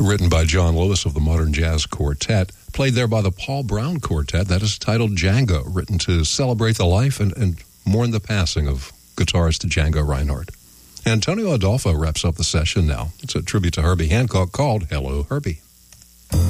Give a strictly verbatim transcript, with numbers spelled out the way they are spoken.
written by John Lewis of the Modern Jazz Quartet, played there by the Paul Brown Quartet. That is titled Django, written to celebrate the life and, and mourn the passing of guitarist Django Reinhardt. Antonio Adolfo wraps up the session now. It's a tribute to Herbie Hancock called Hello, Herbie.